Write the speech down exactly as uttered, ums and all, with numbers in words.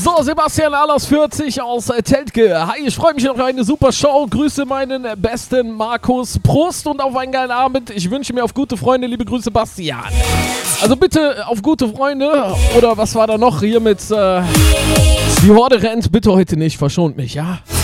So, Sebastian Ahlers vierzig aus äh, Teltke. Hi, ich freue mich auf eine super Show. Grüße meinen äh, besten Markus. Prost und auf einen geilen Abend. Ich wünsche mir auf gute Freunde. Liebe Grüße, Bastian. Also bitte auf gute Freunde. Oder was war da noch hier mit äh, die Horde rennt? Bitte heute nicht. Verschont mich, ja?